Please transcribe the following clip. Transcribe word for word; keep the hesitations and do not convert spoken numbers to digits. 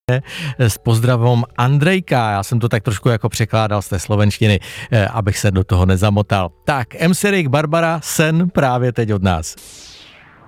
S pozdravom Andrejka, já jsem to tak trošku jako překládal z té slovenštiny, abych se do toho nezamotal. Tak, M. Rick Barbara, sen právě teď od nás.